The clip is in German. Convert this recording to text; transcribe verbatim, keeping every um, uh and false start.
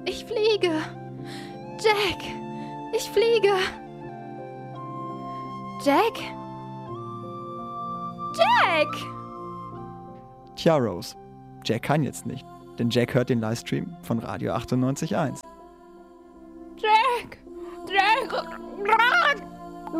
Ich fliege. Jack, ich fliege. Jack? Jack! Tja, Rose, Jack kann jetzt nicht, denn Jack hört den Livestream von Radio achtundneunzig Komma eins.